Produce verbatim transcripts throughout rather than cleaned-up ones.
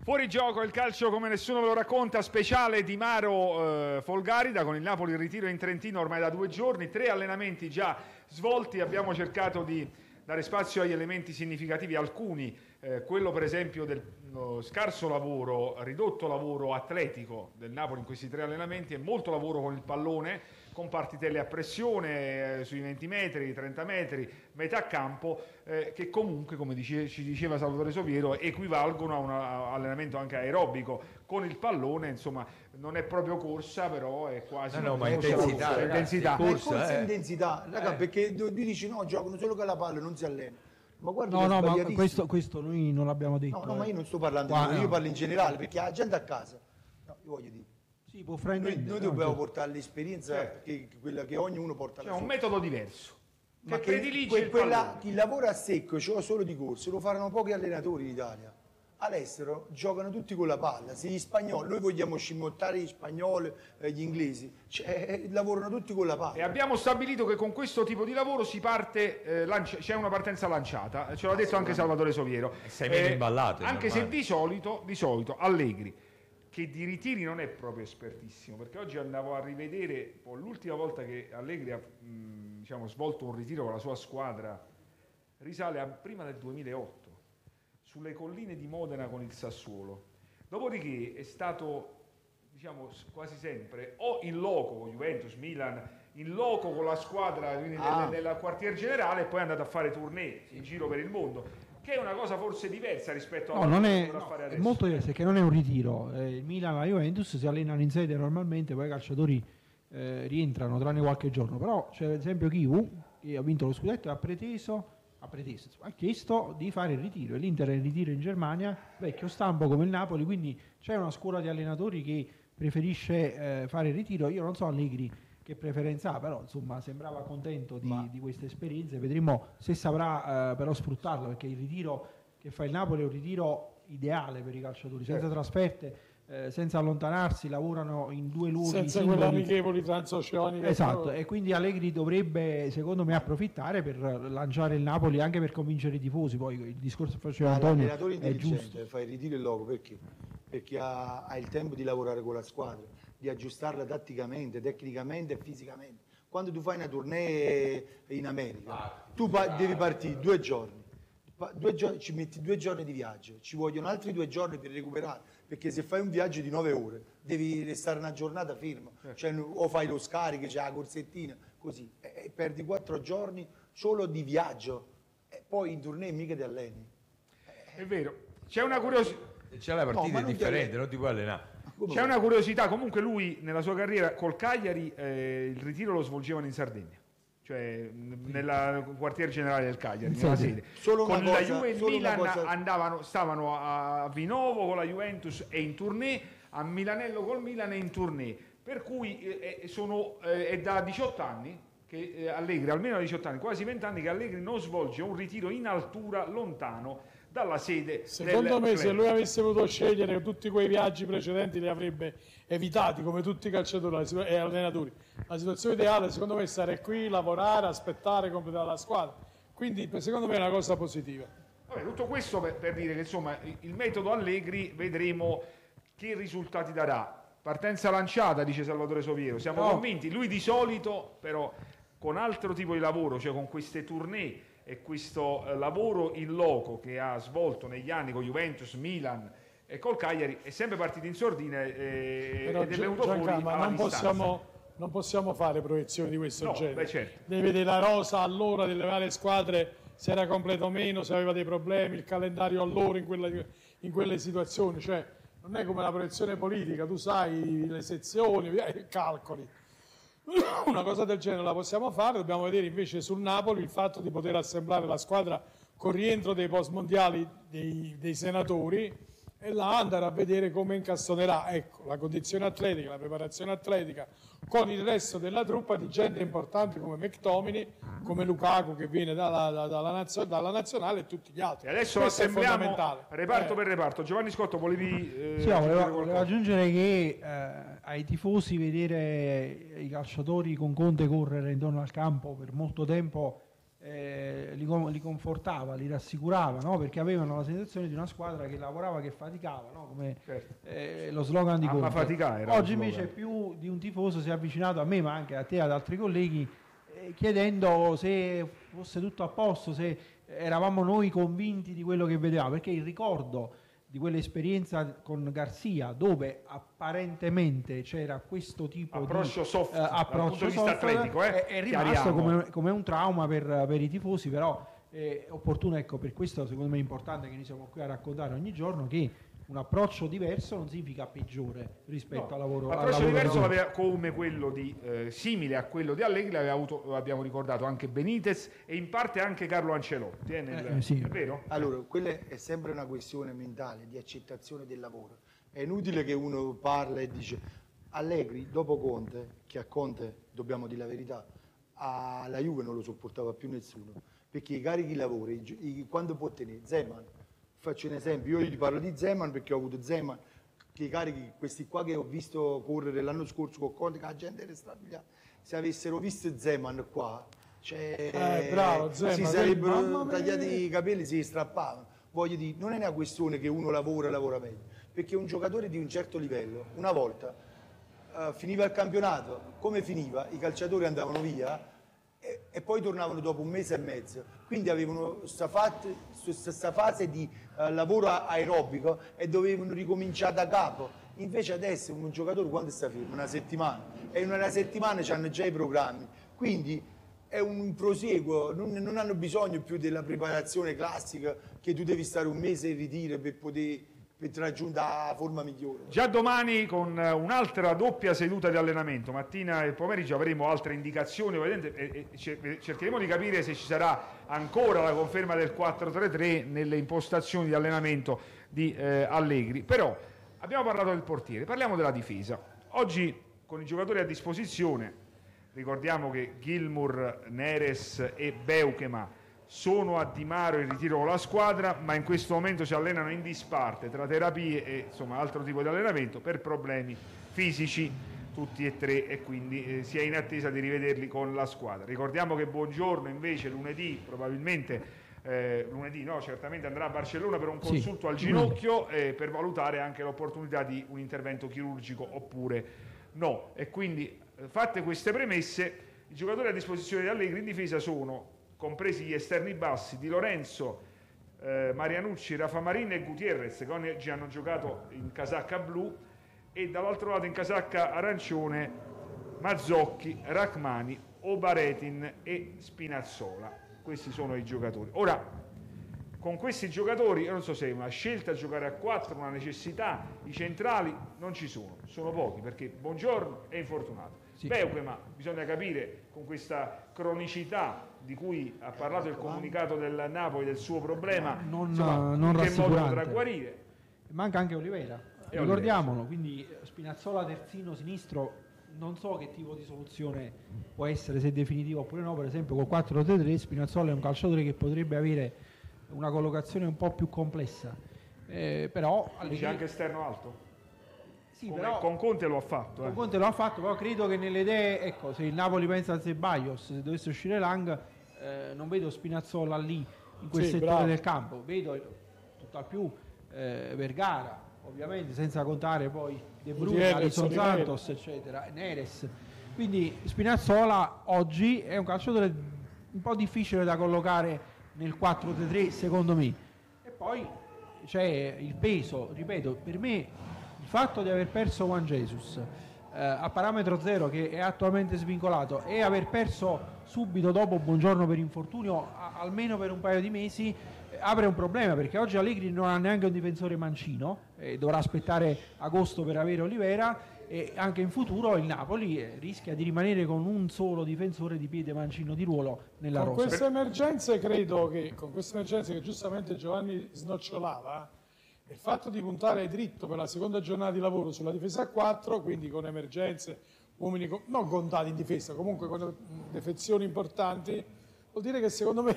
Fuori gioco il calcio come nessuno ve lo racconta, speciale di Maro eh, Folgarida con il Napoli in ritiro in Trentino ormai da due giorni, tre allenamenti già svolti, abbiamo cercato di dare spazio agli elementi significativi, alcuni, eh, quello per esempio del no, scarso lavoro, ridotto lavoro atletico del Napoli in questi tre allenamenti e molto lavoro con il pallone, con partitelle a pressione eh, sui venti metri, trenta metri, metà campo, eh, che comunque, come dice, ci diceva Salvatore Soviero, equivalgono a un allenamento anche aerobico. Con il pallone, insomma, non è proprio corsa, però è quasi... No, no, ma intensità, corsa, ragazzi, intensità. Ma è corsa eh. e intensità, raga, Eh. perché tu dici no, giocano solo con la palla, non si allena. Ma guarda, No, che è no, ma sbagliatissimo. questo, questo noi non l'abbiamo detto. No, no, eh. ma io non sto parlando Qua, di noi, io no. parlo in generale, perché la gente a casa, no, io voglio dire, Sì, può noi, fraintendere. noi no, dobbiamo certo. portare l'esperienza Certo. che, che quella che ognuno porta C'è alla un sua. metodo diverso. Ma che che predilige que- il quella, pallone. chi lavora a secco, cioè solo di corse, lo faranno pochi allenatori in Italia. All'estero giocano tutti con la palla, se gli spagnoli, noi vogliamo scimmottare gli spagnoli, eh, gli inglesi, cioè, lavorano tutti con la palla. E abbiamo stabilito che con questo tipo di lavoro si parte, eh, lancia- c'è una partenza lanciata, ce l'ha detto anche Salvatore Soviero. E sei meno imballato, è Anche se normale. di solito, di solito Allegri, che di ritiri non è proprio espertissimo, perché oggi andavo a rivedere poi, l'ultima volta che Allegri ha mh, diciamo, svolto un ritiro con la sua squadra, risale a prima del duemilaotto, sulle colline di Modena con il Sassuolo. Dopodiché è stato, diciamo, quasi sempre o in loco con Juventus, Milan, in loco con la squadra quindi Ah. nel, nel quartier generale, e poi è andato a fare tournée in giro per il mondo, che è una cosa forse diversa rispetto a No, non è, che dovrà fare è adesso. molto diverso, perché non è un ritiro. Eh, il Milan e la Juventus si allenano in sede normalmente, poi i calciatori eh, rientrano tranne qualche giorno. Però c'è ad esempio Chivu, che ha vinto lo scudetto e ha preteso, ha preteso, ha chiesto di fare il ritiro. E l'Inter è in ritiro in Germania, vecchio stampo come il Napoli, quindi c'è una scuola di allenatori che preferisce eh, fare il ritiro. Io non so Allegri che preferenza ha, però insomma sembrava contento di, Ma- di queste esperienze. Vedremo se saprà eh, però sfruttarlo, perché il ritiro che fa il Napoli è un ritiro ideale per i calciatori, senza Certo. trasferte, eh, senza allontanarsi, lavorano in due luoghi senza singoli. quelle amichevoli transoceaniche. Esatto, e quindi Allegri dovrebbe secondo me approfittare per lanciare il Napoli, anche per convincere i tifosi. Poi il discorso che faceva Ma Antonio l'allenatore è giusto. intelligente fa il ritiro e il loco perché? Perché ha, ha il tempo di lavorare con la squadra, di aggiustarla tatticamente, tecnicamente e fisicamente. Quando tu fai una tournée in America, tu pa- devi partire due giorni. Pa- due giorni, ci metti due giorni di viaggio, ci vogliono altri due giorni per recuperare, perché se fai un viaggio di nove ore devi restare una giornata fermo, cioè, o fai lo scarico, c'è la corsettina, così, e, e perdi quattro giorni solo di viaggio, e poi in tournée mica ti alleni. È vero. C'è una curiosità. C'è la partita No, ma è non ti differente, alleni. non ti puoi allenare. C'è una curiosità, comunque lui nella sua carriera col Cagliari eh, il ritiro lo svolgevano in Sardegna, cioè mh, nella quartier generale del Cagliari, nella Sì, sì. sede. Solo Con una la cosa- Juve e il solo una Milan cosa- andavano, stavano a Vinovo con la Juventus e in tournée, a Milanello col Milan e in tournée, per cui eh, eh, sono, eh, è da diciotto anni che eh, Allegri, almeno da diciotto anni, quasi venti anni che Allegri non svolge un ritiro in altura lontano dalla sede Secondo del me, club. se lui avesse potuto scegliere, tutti quei viaggi precedenti li avrebbe evitati, come tutti i calciatori e allenatori. La situazione ideale, secondo me, è stare qui, lavorare, aspettare, completare la squadra. Quindi, secondo me, è una cosa positiva. Vabbè, tutto questo per, per dire che insomma il metodo Allegri vedremo che risultati darà. Partenza lanciata, dice Salvatore Soviero, siamo No. convinti. Lui di solito però con altro tipo di lavoro, cioè con queste tournée e questo eh, lavoro in loco che ha svolto negli anni con Juventus, Milan e col Cagliari, è sempre partito in sordina eh, Però, ed è venuto Giancarlo, fuori ma alla non distanza. possiamo, non possiamo fare proiezioni di questo No, genere. beh, certo. Devi vedere la rosa allora delle varie squadre, se era completa o meno, se aveva dei problemi, il calendario allora in, quella- in quelle situazioni. Cioè, non è come la proiezione politica, tu sai le sezioni, via, e calcoli. Una cosa del genere la possiamo fare, dobbiamo vedere invece sul Napoli il fatto di poter assemblare la squadra con rientro dei post mondiali dei, dei senatori e là andare a vedere come incastonerà, ecco, la condizione atletica, la preparazione atletica con il resto della truppa di gente importante come McTominay, come Lukaku che viene dalla, da- dalla, nazio- dalla nazionale e tutti gli altri. E adesso Questo è assembliamo fondamentale. reparto Eh. per reparto. Giovanni Scotto, volevi eh, Sì, no, aggiungere volevo, qualcosa? volevo aggiungere che eh, ai tifosi vedere i calciatori con Conte correre intorno al campo per molto tempo eh, li, li confortava, li rassicurava, no? Perché avevano la sensazione di una squadra che lavorava, che faticava, no? Come certo. eh, lo slogan di Conte. Fatica era oggi invece più di un tifoso si è avvicinato a me, ma anche a te e ad altri colleghi, eh, chiedendo se fosse tutto a posto, se eravamo noi convinti di quello che vedevamo, perché il ricordo di quell'esperienza con Garcia, dove apparentemente c'era questo tipo approccio di soft, eh, approccio punto di vista soft, atletico, eh? è, è rimasto come, come un trauma per, per i tifosi, però è opportuno, ecco, per questo secondo me è importante che noi siamo qui a raccontare ogni giorno che un approccio diverso non significa peggiore rispetto no, al lavoro. L'approccio al lavoro diverso l'aveva, come quello di eh, simile a quello di Allegri, l'aveva avuto, lo abbiamo ricordato anche Benitez e in parte anche Carlo Ancelotti. Eh, nel, eh, sì. È vero? Allora, quella è sempre una questione mentale di accettazione del lavoro. È inutile che uno parla e dice Allegri dopo Conte, che a Conte dobbiamo dire la verità, alla Juve non lo sopportava più nessuno, perché i carichi lavori, i, quando può tenere Zeman. Faccio un esempio, io ti parlo di Zeman perché ho avuto Zeman, che i carichi, questi qua che ho visto correre l'anno scorso con Conte, che la gente era strabiliata, se avessero visto Zeman qua, cioè, eh, bravo, Zeman, si sarebbero tagliati i capelli, si strappavano. Voglio dire, non è una questione che uno lavora e lavora meglio, perché un giocatore di un certo livello, una volta, uh, finiva il campionato, come finiva? I calciatori andavano via, e poi tornavano dopo un mese e mezzo, quindi avevano questa fase di uh, lavoro aerobico e dovevano ricominciare da capo. Invece adesso un giocatore quando sta fermo? Una settimana, e in una settimana hanno già i programmi, quindi è un prosieguo, non, non hanno bisogno più della preparazione classica che tu devi stare un mese in ritiro per poter per raggiungere la forma migliore. Già domani con un'altra doppia seduta di allenamento, mattina e pomeriggio, avremo altre indicazioni ovviamente, e, e cercheremo di capire se ci sarà ancora la conferma del quattro tre tre nelle impostazioni di allenamento di eh, Allegri. Però abbiamo parlato del portiere, parliamo della difesa. Oggi con i giocatori a disposizione, ricordiamo che Gilmour, Neres e Beukema sono a Di Maro in ritiro con la squadra, ma in questo momento si allenano in disparte tra terapie e insomma altro tipo di allenamento per problemi fisici tutti e tre, e quindi eh, si è in attesa di rivederli con la squadra. Ricordiamo che Buongiorno invece lunedì probabilmente eh, lunedì no, certamente andrà a Barcellona per un consulto sì. al ginocchio eh, per valutare anche l'opportunità di un intervento chirurgico oppure no. E quindi eh, fatte queste premesse, i giocatori a disposizione di Allegri in difesa sono compresi gli esterni bassi Di Lorenzo, eh, Marianucci, Rafa Marin e Gutierrez, che oggi hanno giocato in casacca blu, e dall'altro lato in casacca arancione Mazzocchi, Rachmani, Obaretin e Spinazzola. Questi sono i giocatori. Ora, con questi giocatori, io non so se è una scelta a giocare a quattro, una necessità, i centrali non ci sono, sono pochi perché Buongiorno è infortunato. Sì. Beukema, bisogna capire con questa cronicità di cui ha parlato il comunicato del Napoli, del suo problema, non, insomma, non in che modo rassicurante. potrà guarire. Manca anche Olivera, e ricordiamolo, Olivera. Quindi Spinazzola terzino sinistro, non so che tipo di soluzione può essere, se definitiva oppure no. Per esempio col quattro tre tre Spinazzola è un calciatore che potrebbe avere una collocazione un po' più complessa, eh, però c'è anche esterno alto. Sì, Come però, con Conte lo ha fatto. Con eh. Conte lo ha fatto, però credo che nelle idee, ecco, se il Napoli pensa a Ceballos, se dovesse uscire Lang, eh, non vedo Spinazzola lì in quel sì, settore bravo. del campo, vedo tutt'al più eh, Vergara, ovviamente, senza contare poi De Bruyne, Alisson Santos, eccetera, Neres. Quindi Spinazzola oggi è un calciatore un po' difficile da collocare nel quattro tre tre, secondo me. E poi c'è il peso, ripeto, per me il fatto di aver perso Juan Jesus eh, a parametro zero, che è attualmente svincolato, e aver perso subito dopo Buongiorno per infortunio a, almeno per un paio di mesi, eh, apre un problema, perché oggi Allegri non ha neanche un difensore mancino, eh, dovrà aspettare agosto per avere Olivera, e anche in futuro il Napoli eh, rischia di rimanere con un solo difensore di piede mancino di ruolo nella con rosa. Queste emergenze, credo che con queste emergenze che giustamente Giovanni snocciolava, il fatto di puntare dritto per la seconda giornata di lavoro sulla difesa a quattro, quindi con emergenze, uomini con, non contati in difesa, comunque con defezioni importanti, vuol dire che secondo me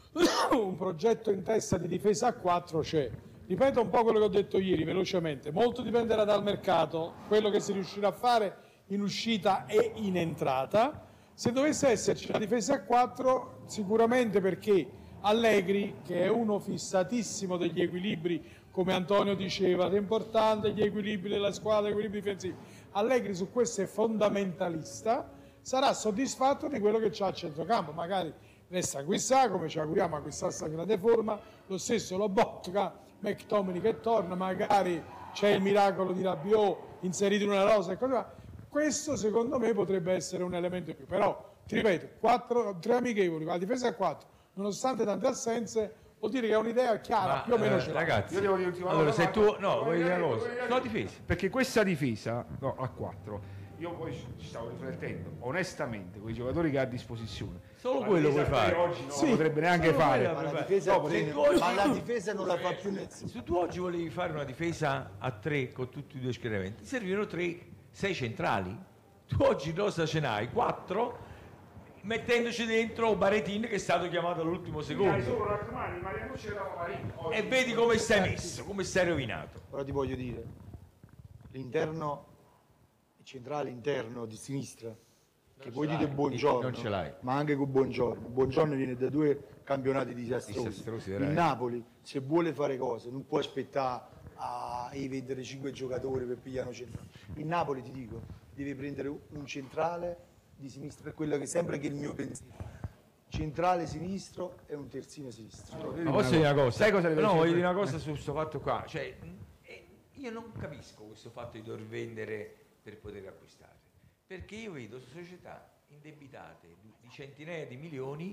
un progetto in testa di difesa a quattro c'è. Ripeto un po' quello che ho detto ieri velocemente, molto dipenderà dal mercato, quello che si riuscirà a fare in uscita e in entrata. Se dovesse esserci la difesa a quattro, sicuramente perché Allegri, che è uno fissatissimo degli equilibri, come Antonio diceva, è importante gli equilibri della squadra, gli equilibri difensivi. Allegri su questo è fondamentalista, sarà soddisfatto di quello che c'ha a centrocampo, magari resta Guissà, come ci auguriamo a Guissà sta in grande forma, lo stesso Lobotka, McTominay che torna, magari c'è il miracolo di Rabiot inserito in una rosa e così via. Questo secondo me potrebbe essere un elemento in più, però ti ripeto, quattro, tre amichevoli, la difesa a quattro, nonostante tante assenze, vuol dire che è un'idea chiara, Ma, più o meno eh, ce l'ha. Ragazzi, Io devo dire l'ultima allora cosa, se tu ma- no, vuoi dire una cosa? No, difesa. Perché questa difesa no, a quattro, io poi ci stavo riflettendo, onestamente, con i giocatori che ha a disposizione. Solo la quello difesa puoi a tre fare. Oggi non Sì, lo potrebbe neanche solo fare. quella Ma la Vabbè. difesa, Dopo, se tu oggi- ma la difesa non la fa più nessuno. Se tu oggi volevi fare una difesa a tre con tutti i due schieramenti, servivano tre, sei centrali. Tu oggi cosa ce n'hai? Quattro, mettendoci dentro Baretin che è stato chiamato all'ultimo Hai secondo. solo Rachmani, Marianucci e Raffarin. Oggi- E vedi come stai messo, come stai rovinato. Però ti voglio dire, l'interno, il centrale interno di sinistra, che voi dite buongiorno, non ce l'hai. ma anche con buongiorno. Buongiorno viene da due campionati disastrosi. Disastrosi, Il veramente. Napoli, se vuole fare cose, non può aspettare a vendere cinque giocatori per pigliare un centrale. Il Napoli, ti dico, deve prendere un centrale di sinistra, per quello che sempre che è il mio pensiero. Centrale sinistro e un terzino sinistro. Ma posso dire una cosa? Sai cosa deve No, dire? voglio dire una cosa su questo fatto qua. Cioè, eh, io non capisco questo fatto di dover vendere per poter acquistare. Perché io vedo società indebitate di, di centinaia di milioni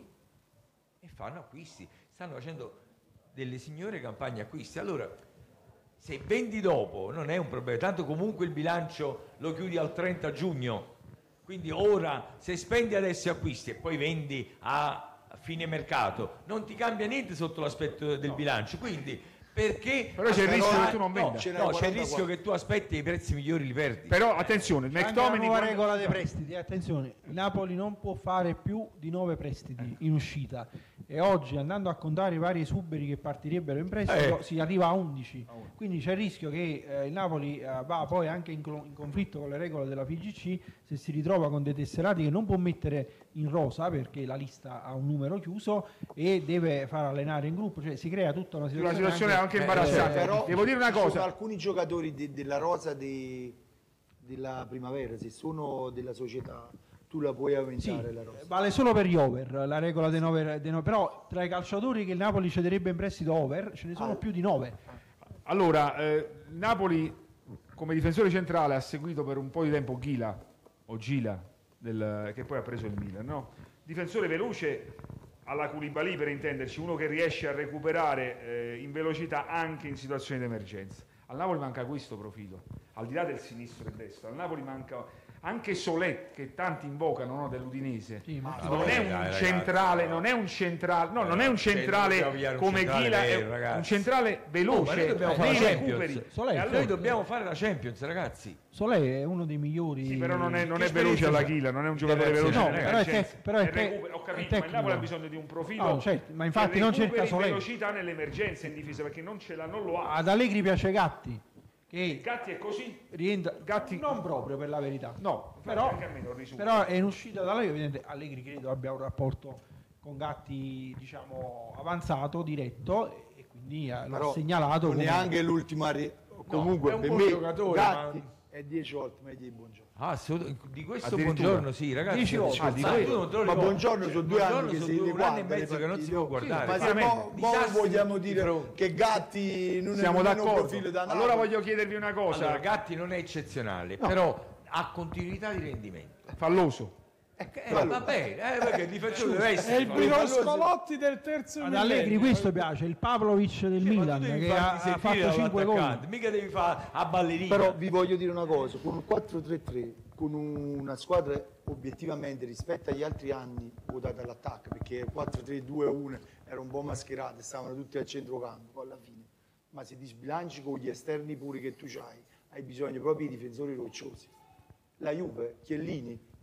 e fanno acquisti. Stanno facendo delle signore campagne acquisti. Allora, se vendi dopo non è un problema. Tanto comunque il bilancio lo chiudi al trenta giugno. Quindi ora, se spendi adesso acquisti e poi vendi a fine mercato, non ti cambia niente sotto l'aspetto del bilancio. Quindi, perché... Però c'è il rischio Però- che tu non no, venda. ce n'è No, c'è il quarantaquattro. rischio che tu aspetti e i prezzi migliori li perdi. Però attenzione, il C'è anche la McTominay nuova quando- regola dei prestiti, attenzione, il Napoli non può fare più di nove prestiti in uscita e oggi andando a contare i vari esuberi che partirebbero in prestito Eh. si arriva a undici, quindi c'è il rischio che eh, il Napoli eh, va poi anche in, clo- in conflitto con le regole della F I G C se si ritrova con dei tesserati che non può mettere in rosa perché la lista ha un numero chiuso e deve far allenare in gruppo, cioè si crea tutta una una situazione, situazione anche Eh, imbarazzante. Però Devo dire una ci sono cosa, alcuni giocatori de- della rosa de- della primavera, se sono della società, tu la puoi Sì, aumentare la rosa. vale solo per gli over, la regola dei nove, dei nove- però tra i calciatori che il Napoli cederebbe in prestito over ce ne sono Ah. più di nove. allora, eh, Napoli come difensore centrale ha seguito per un po' di tempo Ghila, o Gila, del- che poi ha preso il Milan, no? Difensore veloce alla Koulibaly per intenderci, uno che riesce a recuperare eh, in velocità anche in situazioni di emergenza. Al Napoli manca questo profilo, al di là del sinistro e destro, al Napoli manca anche Solé che tanti invocano, no, dell'Udinese. Sì, ma- non è un Dai, ragazzi, centrale, no. non è un centrale, no, non è un Cioè, dobbiamo centrale pigliare un come centrale Ghila, è vero, ragazzi. un centrale Oh, ma veloce, noi dobbiamo eh, fare nei la recuperi. Champions. Solé, E Noi allora- dobbiamo fare la Champions, ragazzi. Solé è uno dei migliori. Sì, però non è, non Che è veloce esperienza alla c'ha? Ghila, non è un giocatore Deve veloce. essere- non no, però è Vincenzo. tec- però è E tec- recupera- ho è capito, ma il tecnico. Napoli ha bisogno di un profilo. No, certo, ma infatti che non recuperi cerca Solé. velocità nelle emergenze in difesa perché non ce l'ha, non lo ha. Ad Allegri piace Gatti, che Gatti è così. rientra Gatti- non proprio per la verità. No, Però- anche a me non risulta. Però è in uscita da lei, evidente Allegri credo abbia un rapporto con Gatti, diciamo, avanzato, diretto e quindi eh, l'ha Però segnalato non come- neanche l'ultima re- comunque è un per buon me giocatore, Gatti ma- è dieci volte meglio di buongiorno. Ah, assolut- di questo Addirittura. buongiorno sì, ragazzi. Dieci volte. Cioè, di Ma questo tu- non te lo ma ricordi. buongiorno sono due Buongiorno anni che sono si due- un anno e guarda le mezzo che non si partite. può Sì, guardare. ma se veramente. mo, mo Disastri vogliamo di dire fronte. che Gatti non Siamo è nemmeno un d'accordo. profilo da Allora Napoli. voglio chiedervi una cosa. Allora, Gatti non è eccezionale, però ha continuità di rendimento. Falloso. Eh, va bene, eh, perché il difensore deve È essere. il ma- Brinoscolotti del terzo Ad millennio. Allegri questo piace, il Pavlovic del Cioè, ma tu Milan devi che farti ha, ha sentire fatto cinque gol. dall'attaccante, mica devi fare a ballerina. Però vi voglio dire una cosa, con un quattro tre tre, con una squadra obiettivamente rispetto agli altri anni votata all'attacco, perché quattro tre due uno era un po' mascherato, stavano tutti al centrocampo poi alla fine, ma se ti sbilanci con gli esterni puri che tu hai, hai bisogno proprio di difensori rocciosi. La Juve, Chiellini,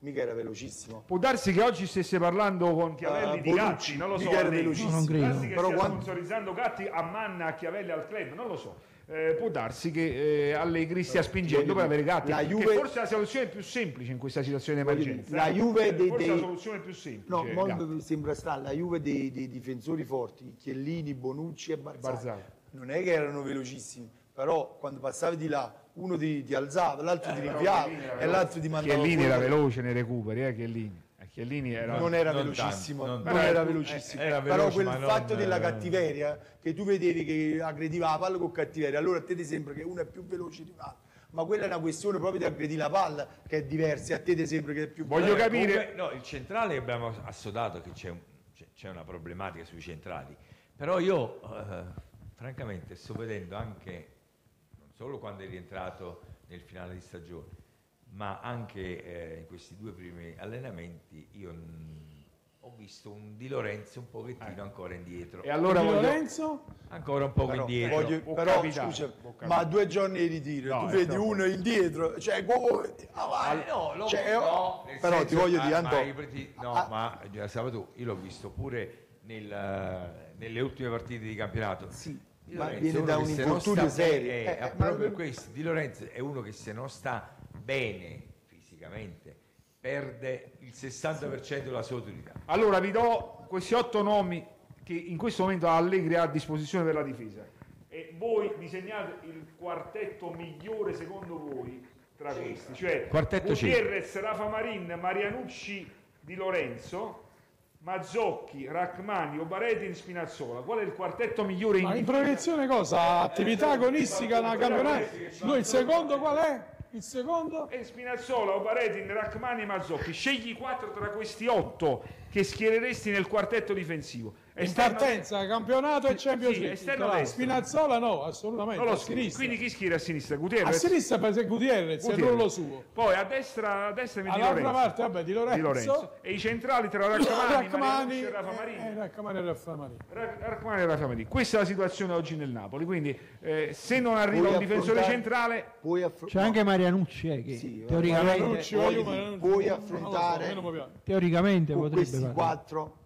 mica era velocissimo. Può darsi che oggi stesse parlando con Chiavelli Ah, di Bonucci, Gatti, non lo so. mica era lei. velocissimo. Non credo. Può darsi che Però stia quando- sponsorizzando Gatti a Manna, a Chiavelli al club, non lo so. Eh, può darsi che eh, Allegri stia spingendo per avere Gatti, La che Juve- forse è la soluzione più semplice in questa situazione di emergenza. La Juve Eh, dei- forse è dei- la soluzione più semplice. No, mo Gatti. mi sembra sta la Juve dei, dei difensori forti, Chiellini, Bonucci e Barzagli. Barzagli. Non è che erano velocissimi, però quando passavi di là, uno ti, ti alzava, l'altro ti Però rinviava Chiellini era e l'altro ti mandava Chiellini fuori. era veloce nei recuperi, eh, Chiellini. Eh, Chiellini era... Non era Non velocissimo, tanto, non, non- era eh, velocissimo. era Però veloce, quel ma non- fatto della cattiveria, che tu vedevi che aggrediva la palla con cattiveria, allora a te ti sembra che uno è più veloce di un altro. Ma quella è una questione proprio di aggredire la palla, che è diversa, e a te ti sembra che è più Voglio Eh, capire- comunque, no, il centrale abbiamo assodato che c'è, un- c'è- c'è una problematica sui centrali, però io eh, francamente sto vedendo anche, non solo quando è rientrato nel finale di stagione, ma anche eh, in questi due primi allenamenti, io mh, ho visto un Di Lorenzo un pochettino ancora indietro, E allora Di voglio... Lorenzo? ancora un po' Però, indietro. voglio- Può però, capitare, scusa, può capitare. ma a due giorni di ritiro, No, tu è vedi troppo. uno indietro, cioè come avanti. Ah, no, l'ho Cioè, visto- oh, no, nel però ti senso- voglio ah, dire, ma Anto, i preti- no, ah, ma eh, Sabato, io l'ho visto pure nel, eh, nelle ultime partite di campionato. sì, Di ma Lorenzo viene è uno da che un se non infortunio sta serio. bene- Eh, è eh, proprio ma- questo. Di Lorenzo è uno che se non sta bene fisicamente perde il sessanta per cento della sua utilità. Allora vi do questi otto nomi che in questo momento Allegri ha a disposizione per la difesa e voi disegnate il quartetto migliore secondo voi tra questi, cioè Quartetto Gutierrez, Rafa Marin, Marianucci, Di Lorenzo, Mazzocchi, Rachmani, Obaretin, Spinazzola. Qual è il quartetto migliore in Ma in difesa? proiezione cosa? Attività agonistica nel campionato? No, il secondo qual è? Il secondo? E Spinazzola, Obaretin, Rachmani e Mazzocchi. Scegli quattro tra questi otto che schiereresti nel quartetto difensivo. In Esterno- partenza, campionato e Champions Sì, League. esterno Titolare. destro. Spinazzola no, assolutamente. Non lo a schieri. sinistra. Quindi chi schiera a sinistra? A Gutierrez? sinistra per esempio Gutierrez, è il Gutierrez. ruolo suo. Poi a destra, a destra mi Di All'altra Lorenzo. parte, vabbè, Di Lorenzo. Di Lorenzo. E i centrali tra Rachmani, Rachmani Marianucci e Rafa e Marini. eh, Rachmani e Rafa Marini. Ra- Rachmani e Rafa Marini. Questa è la situazione oggi nel Napoli. Quindi eh, se non arriva Puoi un difensore affrontare- centrale, puoi affro- C'è no, anche Marianucci eh, che Sì, teoricamente, Marianucci, puoi- io, Marianucci, puoi non lo so, affrontare- a me non mi piace. teoricamente con potrebbe questi fare. quattro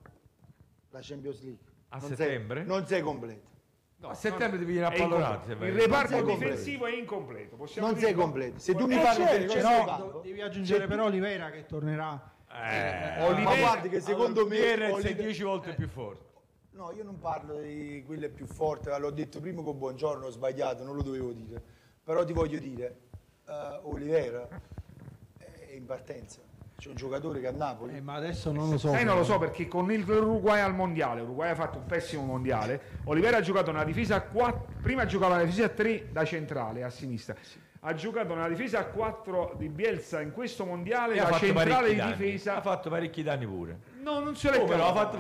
la Champions League. A Non settembre? Sei, non sei completo. A settembre devi venire è a Pallorato. incompleto. se Il vai. reparto Non sei completo. difensivo è incompleto. Possiamo Non sei dirlo? completo. Se tu mi Eh, parli certo, del però centrocampo, Devi aggiungere però Oliveira che tornerà. Eh, ma Oliveira- guardi che secondo me Gutierrez è Olive- dieci volte più forte. No, io non parlo di quelle più forti, l'ho detto prima con Buongiorno, ho sbagliato, non lo dovevo dire. Però ti voglio dire, eh, Oliveira è in partenza. C'è un giocatore che a Napoli Eh, ma adesso non lo so. Sai, non lo so perché con il l'Uruguay al mondiale, l'Uruguay ha fatto un pessimo mondiale. Oliveira ha giocato nella difesa a quattro, prima giocava nella difesa a tre da centrale a sinistra. Ha giocato nella difesa a quattro di Bielsa in questo mondiale, E ha la fatto centrale parecchi di danni. difesa. Ha fatto parecchi danni pure. No, non se l'è Oh, però ha fatto